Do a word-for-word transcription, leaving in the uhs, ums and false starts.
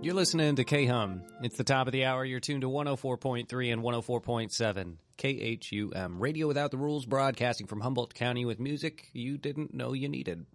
You're listening to K-Hum. It's the top of the hour. You're tuned to one oh four point three and one oh four point seven. K H U M. Radio Without the Rules, broadcasting from Humboldt County with music you didn't know you needed.